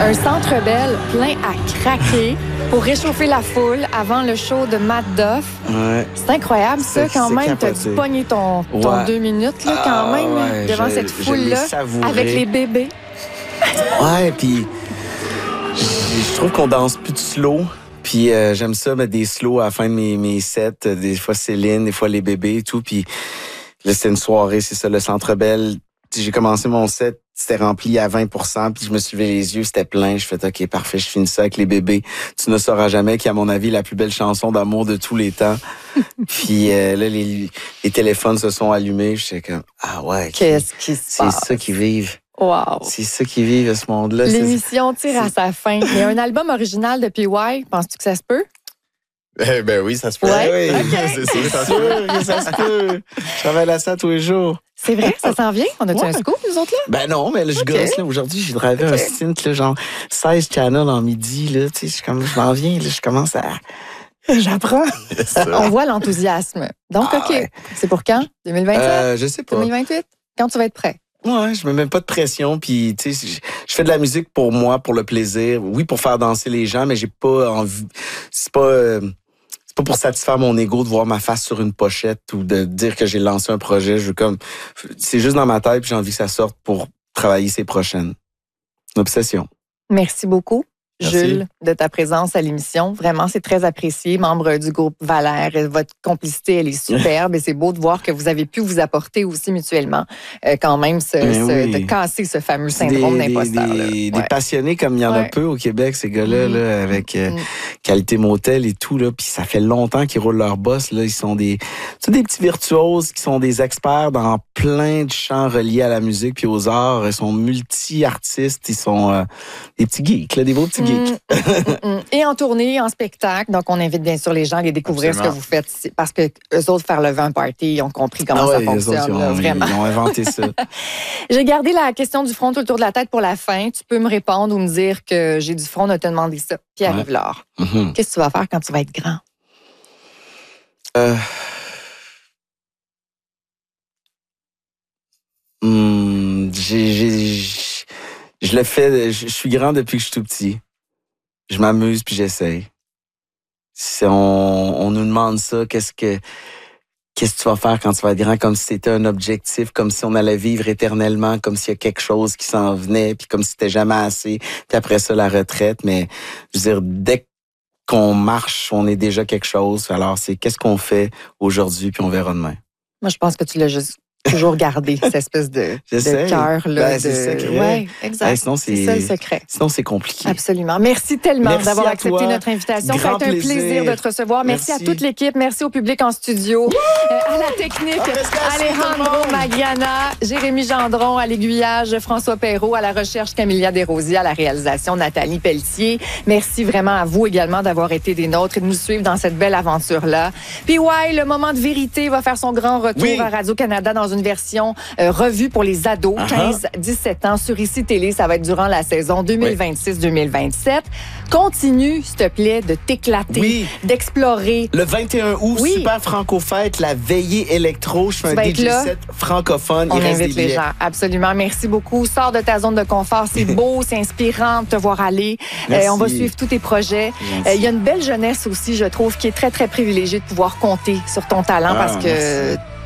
Un Centre Bell plein à craquer pour réchauffer la foule avant le show de Matt Duff. Ouais. C'est incroyable, ça, quand même. T'as dû pogner ton 2 minutes, là, quand même, devant cette foule-là, avec les bébés. Ouais, puis je trouve qu'on danse plus de slow. Puis j'aime ça, mettre des slows à la fin de mes sets. Des fois Céline, des fois les bébés et tout. Puis là, c'était une soirée, c'est ça, le Centre Bell. J'ai commencé mon set, c'était rempli à 20%, puis je me suis levé les yeux, c'était plein. Je fais OK, parfait, je finis ça avec les bébés. Tu ne sauras jamais, qui est à mon avis la plus belle chanson d'amour de tous les temps. Puis là, les téléphones se sont allumés. Je suis comme, ah ouais. Qu'est-ce qui se passe? C'est ça qu'ils vivent. Wow. C'est ça qu'ils vivent à ce monde-là. L'émission tire à sa fin. Il y a un album original de PY. Penses-tu que ça se peut? Ben oui, ça se peut. Ouais? Oui, Okay. c'est sûr que ça se peut. Je travaille à ça tous les jours. C'est vrai, ça s'en vient? On a-tu un scoop, nous autres, là? Ben non, mais là, je gosse, là. Aujourd'hui, j'ai drivé un synth, là, genre 16 channels en midi, là. Tu sais, je m'en viens, là. Je commence à... J'apprends. On voit l'enthousiasme. Donc, OK. Ouais. C'est pour quand? 2027? Je sais pas. 2028? Quand tu vas être prêt? Ouais, je me mets pas de pression, puis tu sais, je fais de la musique pour moi, pour le plaisir. Oui, pour faire danser les gens, mais j'ai pas envie... C'est pas pour satisfaire mon ego de voir ma face sur une pochette ou de dire que j'ai lancé un projet. C'est juste dans ma tête, puis j'ai envie que ça sorte pour travailler ses prochaines. Une obsession. Merci beaucoup, Merci. Jules, de ta présence à l'émission. Vraiment, c'est très apprécié. Membre du groupe Valère, votre complicité, elle est superbe et c'est beau de voir que vous avez pu vous apporter aussi mutuellement quand même de casser ce fameux syndrome d'imposteur. Des passionnés comme il y en a peu au Québec, ces gars-là, là, avec Qualité Motel et tout, là, puis ça fait longtemps qu'ils roulent leur boss. Là, ils sont des petits virtuoses qui sont des experts dans plein de champs reliés à la musique puis aux arts. Ils sont multi-artistes, ils sont des petits geeks, là, des beaux petits geeks. Et en tournée, en spectacle. Donc, on invite bien sûr les gens à aller découvrir ce que vous faites. Parce que eux autres, faire le vin party, ils ont compris comment ça fonctionne. Vraiment. Ils ont inventé ça. J'ai gardé la question du front tout le tour de la tête pour la fin. Tu peux me répondre ou me dire que j'ai du front de te demander ça. Pierre Yvelard, qu'est-ce que tu vas faire quand tu vas être grand? Je le fais, je suis grand depuis que je suis tout petit. Je m'amuse puis j'essaye. Si on nous demande ça, qu'est-ce que tu vas faire quand tu vas être grand, comme si c'était un objectif, comme si on allait vivre éternellement, comme s'il y a quelque chose qui s'en venait, puis comme si c'était jamais assez, puis après ça, la retraite. Mais je veux dire, dès qu'on marche, on est déjà quelque chose. Alors, c'est qu'est-ce qu'on fait aujourd'hui, puis on verra demain. Moi, je pense que tu l'as juste toujours gardé, cette espèce de cœur-là. C'est le secret. Oui, exact. Sinon, c'est ça le secret. Sinon, c'est compliqué. Absolument. Merci tellement Merci d'avoir à accepté toi. notre invitation. Ça a été un plaisir de te recevoir. Merci à toute l'équipe. Merci au public en studio. À la technique, Alejandro Magliana, Jérémy Gendron, à l'aiguillage, François Perrault, à la recherche, Camilla Desrosiers, à la réalisation, Nathalie Pelletier. Merci vraiment à vous également d'avoir été des nôtres et de nous suivre dans cette belle aventure-là. Puis le moment de vérité va faire son grand retour à Radio-Canada dans une version revue pour les ados, 15-17 ans, sur ICI Télé. Ça va être durant la saison 2026-2027. Continue, s'il te plaît, de t'éclater, d'explorer. Le 21 août, Super Franco-Fête, la veillée électro. Je fais un DJ set francophone. On invite les gens. Absolument. Merci beaucoup. Sors de ta zone de confort. C'est beau, c'est inspirant de te voir aller. On va suivre tous tes projets. Il y a une belle jeunesse aussi, je trouve, qui est très, très privilégiée de pouvoir compter sur ton talent parce que